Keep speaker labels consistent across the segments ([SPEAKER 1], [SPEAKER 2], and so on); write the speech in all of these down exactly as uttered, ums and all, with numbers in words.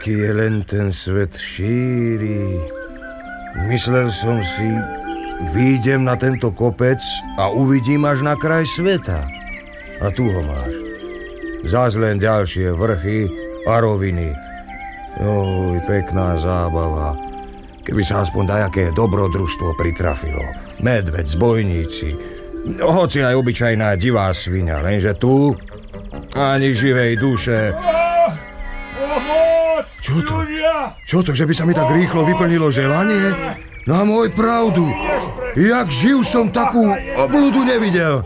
[SPEAKER 1] aký je len ten svet šíri. Myslel som si, výjdem na tento kopec a uvidím až na kraj sveta. A tu ho máš. Zas len ďalšie vrchy a roviny. Oj, pekná zábava. Keby sa aspoň dajaké dobrodružstvo pritrafilo. Medveď, zbojníci, hoci aj obyčajná divá sviňa, lenže tu ani živej duše. Čo to? Čo to, že by sa mi tak rýchlo vyplnilo želanie? Na môj pravdu. Jak živ som takú obludu nevidel.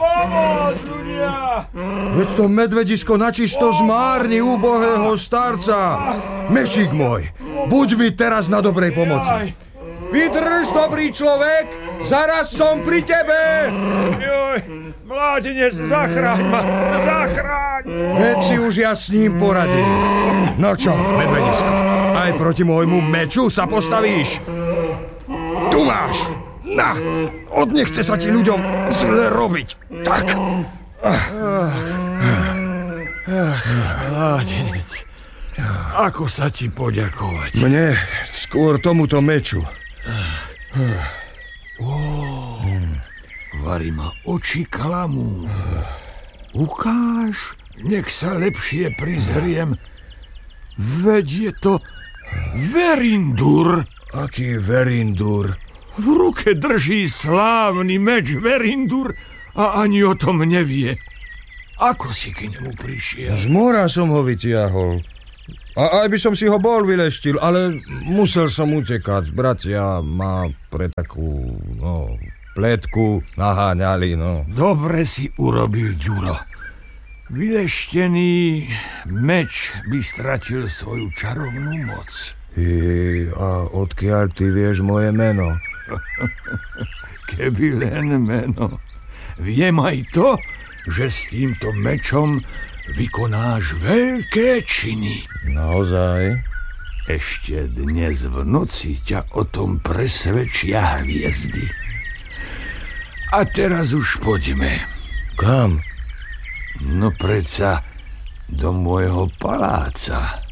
[SPEAKER 1] Veď to medvedisko načisto zmárni úbohého starca. Mečík môj, buď mi teraz na dobrej pomoci. Vydrž, dobrý človek, zaraz som pri tebe.
[SPEAKER 2] Joj, mládenec, zachráň ma, zachráň.
[SPEAKER 1] Veď si už ja s ním poradím. No čo, medvedisko, aj proti môjmu meču sa postavíš? Tu máš. Na, odnechce sa ti ľuďom zle robiť. Tak.
[SPEAKER 2] Mládenec, ako sa ti poďakovať?
[SPEAKER 1] Mne, skôr tomuto meču.
[SPEAKER 2] Oh, vari ma oči klamú. Ukáž, nech sa lepšie prizriem. Veď je to Verindur.
[SPEAKER 1] Aký Verindur?
[SPEAKER 2] V ruke drží slávny meč Verindur a ani o tom nevie. Ako si k nemu prišiel?
[SPEAKER 1] Z mora som ho vytiahol. A aj by som si ho bol vyleštil, ale musel som utekať. Bratia ma pre takú, no, pletku naháňali, no.
[SPEAKER 2] Dobre si urobil, Ďuro. Vyleštený meč by stratil svoju čarovnú moc.
[SPEAKER 1] I, a odkiaľ ty vieš moje meno?
[SPEAKER 2] Keby len meno. Viem aj to, že s týmto mečom vykonáš veľké činy.
[SPEAKER 1] Naozaj?
[SPEAKER 2] Ešte dnes v noci ťa o tom presvedčia hviezdy. A teraz už poďme.
[SPEAKER 1] Kam?
[SPEAKER 2] No predsa do môjho paláca.